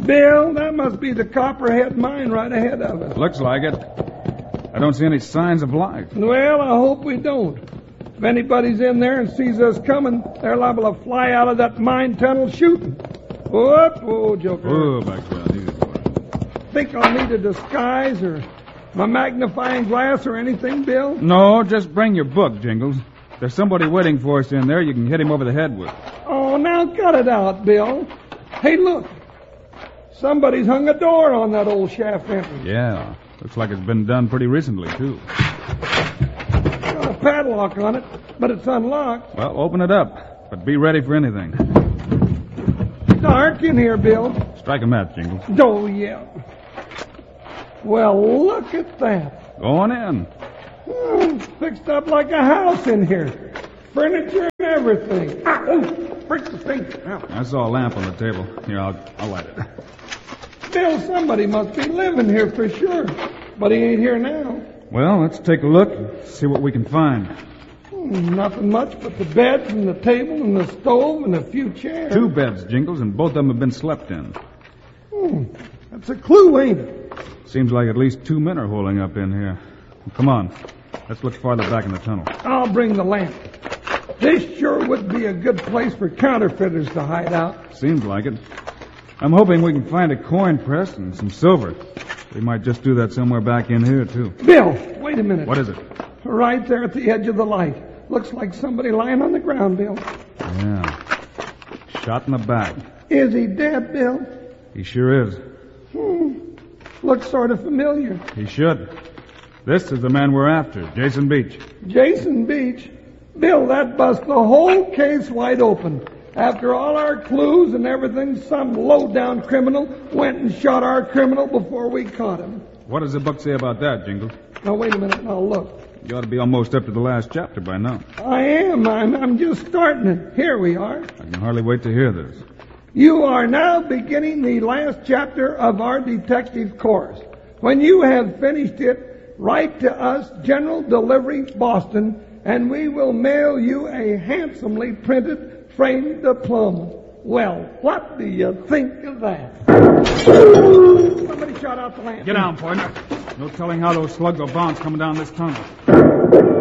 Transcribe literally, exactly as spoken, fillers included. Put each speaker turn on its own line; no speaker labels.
Bill, that must be the Copperhead mine right ahead of us.
Looks like it. I don't see any signs of life.
Well, I hope we don't. If anybody's in there and sees us coming, they're liable to fly out of that mine tunnel shooting. Whoop, whoa, Joker.
Whoa, back down. Easy, boy.
Think I'll need a disguise or my magnifying glass or anything, Bill?
No, just bring your book, Jingles. There's somebody waiting for us in there you can hit him over the head with.
Oh, now cut it out, Bill. Hey, look. Somebody's hung a door on that old shaft entrance.
Yeah. Looks like it's been done pretty recently, too.
Got a padlock on it, but it's unlocked.
Well, open it up, but be ready for anything.
Dark in here, Bill.
Strike a match, Jingles.
Oh, yeah. Well, look at that.
Go on in.
Oh, it's fixed up like a house in here. Furniture and everything. Ah, oh, break the finger. Ow.
I saw a lamp on the table. Here, I'll, I'll light it.
Bill, somebody must be living here for sure. But he ain't here now.
Well, let's take a look and see what we can find.
Hmm, nothing much but the bed and the table and the stove and a few chairs.
Two beds, Jingles, and both of them have been slept in.
Hmm, that's a clue, ain't it?
Seems like at least two men are holding up in here. Well, come on. Let's look farther back in the tunnel.
I'll bring the lamp. This sure would be a good place for counterfeiters to hide out.
Seems like it. I'm hoping we can find a coin press and some silver. We might just do that somewhere back in here, too.
Bill, wait a minute.
What is it?
Right there at the edge of the light. Looks like somebody lying on the ground, Bill.
Yeah. Shot in the back.
Is he dead, Bill?
He sure is.
Hmm. Looks sort of familiar.
He should. This is the man we're after, Jason Beach.
Jason Beach? Bill, that busts the whole case wide open. After all our clues and everything, some low-down criminal went and shot our criminal before we caught him.
What does the book say about that, Jingles?
Now, wait a minute and I'll look.
You ought to be almost up to the last chapter by now.
I am. I'm, I'm just starting it. Here we are.
I can hardly wait to hear this.
You are now beginning the last chapter of our detective course. When you have finished it, write to us, General Delivery, Boston, and we will mail you a handsomely printed framed diploma. Well, what do you think of that? Somebody shot out the lamp.
Get down, partner. No telling how those slugs will bounce coming down this tunnel.